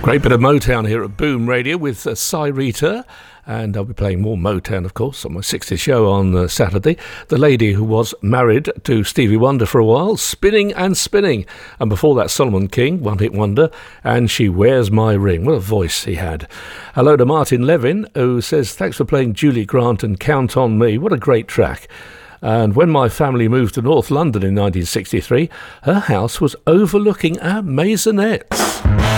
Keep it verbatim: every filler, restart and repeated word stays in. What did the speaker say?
Great bit of Motown here at Boom Radio with uh, Cy Rita, and I'll be playing more Motown, of course, on my sixtieth show on uh, Saturday. The lady who was married to Stevie Wonder for a while, Spinning and Spinning, and before that Solomon King, One Hit Wonder, and She Wears My Ring. What a voice he had. Hello to Martin Levin, who says, thanks for playing Julie Grant and Count on Me. What a great track. And when my family moved to North London in nineteen sixty-three, her house was overlooking our maisonettes.